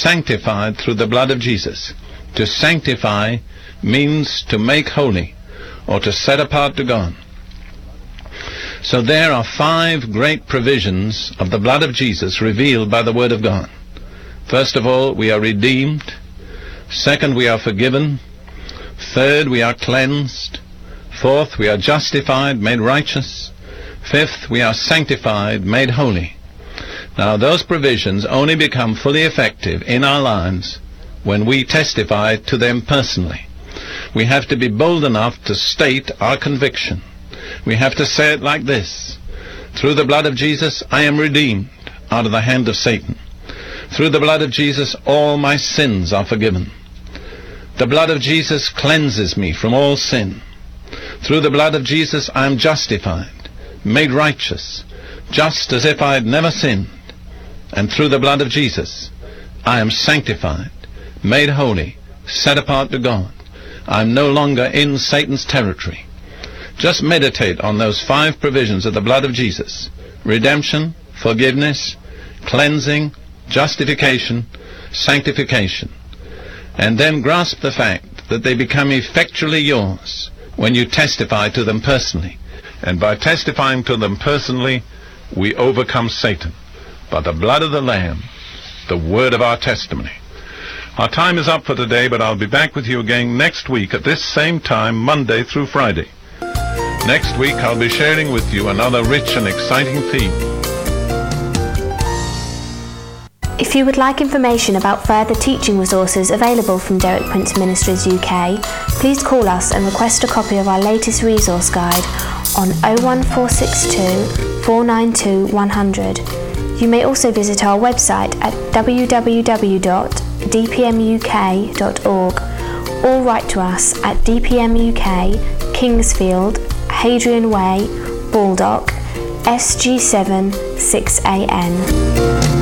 sanctified through the blood of Jesus. To sanctify means to make holy, or to set apart to God. So there are 5 great provisions of the blood of Jesus revealed by the Word of God. First of all, we are redeemed. Second, we are forgiven. Third, we are cleansed. Fourth, we are justified, made righteous. Fifth, we are sanctified, made holy. Now, those provisions only become fully effective in our lives when we testify to them personally. We have to be bold enough to state our conviction. We have to say it like this: through the blood of Jesus, I am redeemed out of the hand of Satan. Through the blood of Jesus, all my sins are forgiven. The blood of Jesus cleanses me from all sin. Through the blood of Jesus, I am justified, made righteous, just as if I had never sinned. And through the blood of Jesus, I am sanctified, made holy, set apart to God. I am no longer in Satan's territory. Just meditate on those 5 provisions of the blood of Jesus: redemption, forgiveness, cleansing, justification, sanctification. And then grasp the fact that they become effectually yours when you testify to them personally. And by testifying to them personally, we overcome Satan by the blood of the Lamb, the word of our testimony. Our time is up for today, but I'll be back with you again next week at this same time, Monday through Friday. Next week, I'll be sharing with you another rich and exciting theme. If you would like information about further teaching resources available from Derek Prince Ministries UK, please call us and request a copy of our latest resource guide on 01462 492 100. You may also visit our website at www.dpmuk.org or write to us at DPM UK, Kingsfield, Hadrian Way, Baldock, SG7 6AN.